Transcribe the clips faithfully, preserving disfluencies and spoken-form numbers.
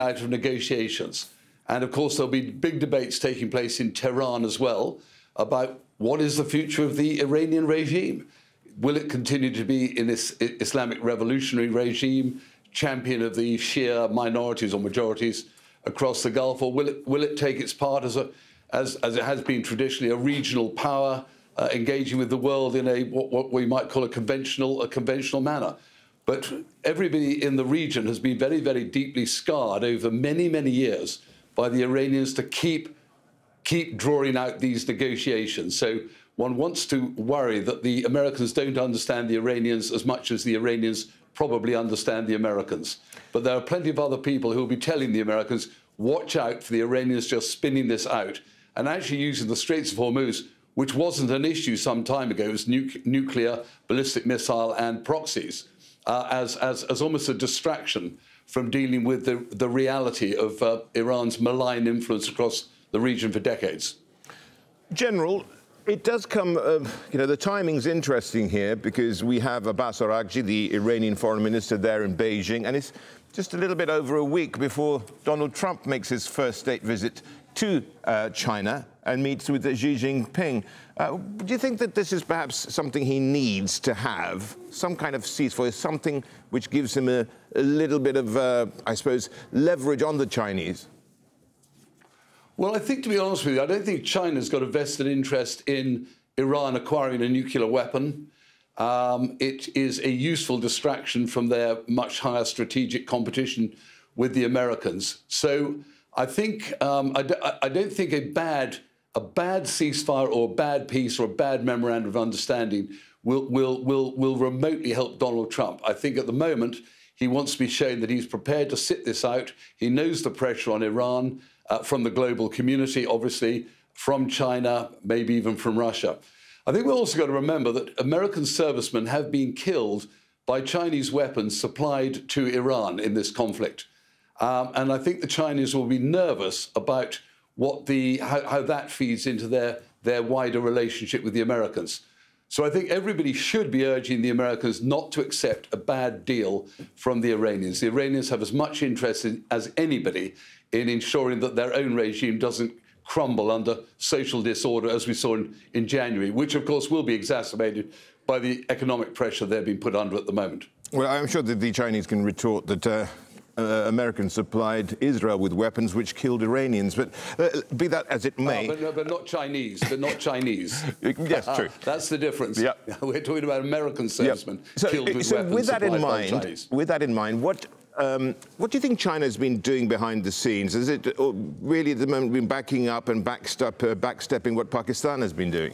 out of negotiations. And of course, there'll be big debates taking place in Tehran as well about what is the future of the Iranian regime. Will it continue to be an Islamic revolutionary regime, champion of the Shia minorities or majorities across the Gulf, or will it, will it take its part as, a, as, as it has been traditionally, a regional power uh, engaging with the world in a what, what we might call a conventional, a conventional manner? But everybody in the region has been very, very deeply scarred over many, many years by the Iranians to keep, keep drawing out these negotiations. So one wants to worry that the Americans don't understand the Iranians as much as the Iranians probably understand the Americans. But there are plenty of other people who will be telling the Americans, watch out for the Iranians just spinning this out and actually using the Straits of Hormuz, which wasn't an issue some time ago. It was nu nuclear, ballistic missile and proxies. Uh, as, as, as almost a distraction from dealing with the, the reality of uh, Iran's malign influence across the region for decades. General, it does come, uh, you know, the timing's interesting here because we have Abbas Araghchi, the Iranian foreign minister there in Beijing, and it's just a little bit over a week before Donald Trump makes his first state visit to uh, China and meets with Xi Jinping. Uh, do you think that this is perhaps something he needs to have, some kind of ceasefire, something which gives him a, a little bit of, uh, I suppose, leverage on the Chinese? Well, I think, to be honest with you, I don't think China's got a vested interest in Iran acquiring a nuclear weapon. Um, it is a useful distraction from their much higher strategic competition with the Americans. So I think um, I, d I don't think a bad a bad ceasefire or a bad peace or a bad memorandum of understanding will will will will remotely help Donald Trump. I think at the moment he wants to be shown that he's prepared to sit this out. He knows the pressure on Iran uh, from the global community, obviously from China, maybe even from Russia. I think we've also got to remember that American servicemen have been killed by Chinese weapons supplied to Iran in this conflict. Um, and I think the Chinese will be nervous about what the, how, how that feeds into their, their wider relationship with the Americans. So I think everybody should be urging the Americans not to accept a bad deal from the Iranians. The Iranians have as much interest in, as anybody in ensuring that their own regime doesn't crumble under social disorder, as we saw in, in January, which, of course, will be exacerbated by the economic pressure they're being put under at the moment. Well, I'm sure that the Chinese can retort that uh, uh, Americans supplied Israel with weapons which killed Iranians, but uh, be that as it may... Oh, but, no, but not Chinese, but not Chinese. Yes, true. That's the difference. Yep. We're talking about American servicemen yep. so, killed with so weapons with that in supplied mind, by Chinese. With that in mind, what... Um, what do you think China's been doing behind the scenes? Is it uh, really at the moment been backing up and backstep, uh, backstepping what Pakistan has been doing?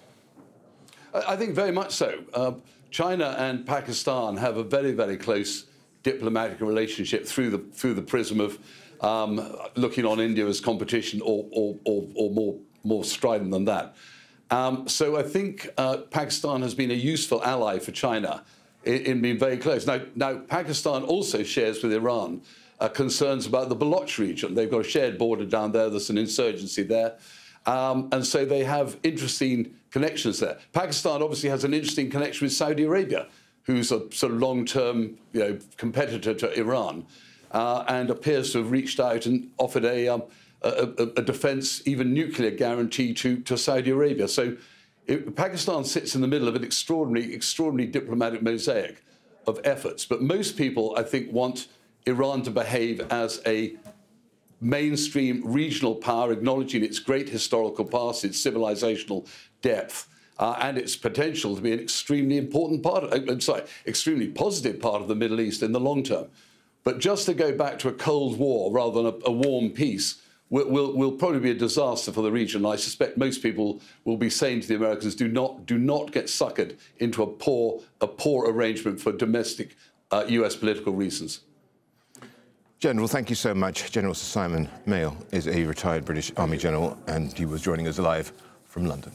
I, I think very much so. Uh, China and Pakistan have a very, very close diplomatic relationship through the through the prism of um, looking on India as competition, or or, or, or more more strident than that. Um, so I think uh, Pakistan has been a useful ally for China in being very close. Now, now, Pakistan also shares with Iran uh, concerns about the Baloch region. They've got a shared border down there. There's an insurgency there. Um, and so they have interesting connections there. Pakistan obviously has an interesting connection with Saudi Arabia, who's a sort of long-term, you know, competitor to Iran, uh, and appears to have reached out and offered a, um, a, a, a defence, even nuclear guarantee to, to Saudi Arabia. So It, Pakistan sits in the middle of an extraordinary, extraordinary diplomatic mosaic of efforts. But most people, I think, want Iran to behave as a mainstream regional power, acknowledging its great historical past, its civilizational depth, uh, and its potential to be an extremely important part, of, I'm sorry, extremely positive part of the Middle East in the long term. But just to go back to a Cold War rather than a, a warm peace Will, will, will probably be a disaster for the region. I suspect most people will be saying to the Americans, do not, do not get suckered into a poor, a poor arrangement for domestic uh, U S political reasons. General, thank you so much. General Sir Simon Mayo is a retired British Army general, and he was joining us live from London.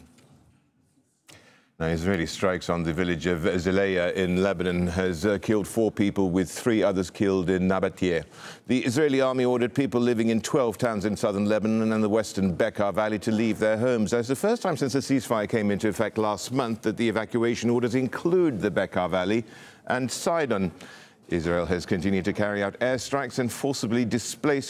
Now, Israeli strikes on the village of Zeleya in Lebanon has uh, killed four people, with three others killed in Nabatea. The Israeli army ordered people living in twelve towns in southern Lebanon and the western Bekaa Valley to leave their homes. It's the first time since the ceasefire came into effect last month that the evacuation orders include the Bekaa Valley and Sidon. Israel has continued to carry out airstrikes and forcibly displace